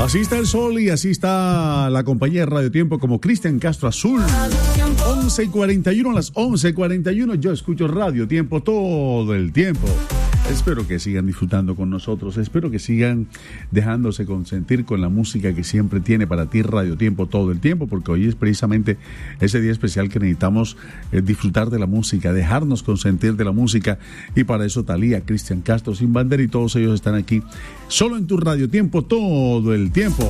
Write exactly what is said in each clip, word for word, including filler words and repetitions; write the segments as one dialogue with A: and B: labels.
A: Así está el sol y así está la compañía de Radio Tiempo como Cristian Castro Azul. once y cuarenta y uno, a las once y cuarenta y uno yo escucho Radio Tiempo todo el tiempo. Espero que sigan disfrutando con nosotros, espero que sigan dejándose consentir con la música que siempre tiene para ti Radio Tiempo todo el tiempo, porque hoy es precisamente ese día especial que necesitamos eh, disfrutar de la música, dejarnos consentir de la música, y para eso Talía, Cristian Castro, Sin Bandera y todos ellos están aquí, solo en tu Radio Tiempo todo el tiempo.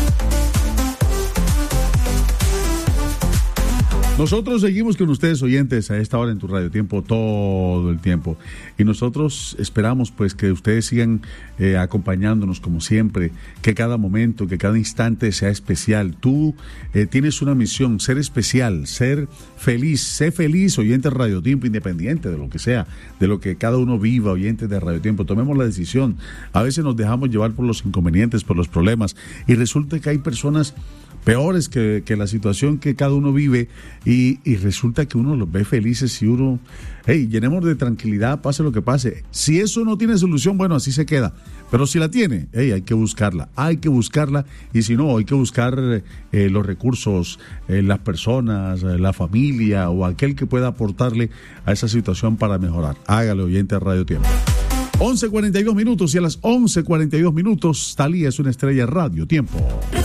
A: Nosotros seguimos con ustedes, oyentes, a esta hora en tu Radio Tiempo todo el tiempo, y nosotros esperamos pues que ustedes sigan eh, acompañándonos como siempre, que cada momento, que cada instante sea especial. Tú eh, tienes una misión, ser especial, ser feliz, sé feliz, oyente de Radio Tiempo, independiente de lo que sea, de lo que cada uno viva, oyentes de Radio Tiempo. Tomemos la decisión. A veces nos dejamos llevar por los inconvenientes, por los problemas, y resulta que hay personas peores que, que la situación que cada uno vive, y, y resulta que uno los ve felices y uno, hey, llenemos de tranquilidad, pase lo que pase. Si eso no tiene solución, bueno, así se queda, pero si la tiene, hey, hay que buscarla, hay que buscarla, y si no, hay que buscar eh, los recursos, eh, las personas, eh, la familia o aquel que pueda aportarle a esa situación para mejorar. Hágale, oyente de Radio Tiempo. once cuarenta y dos minutos, y a las once cuarenta y dos minutos, Talía es una estrella Radio Tiempo.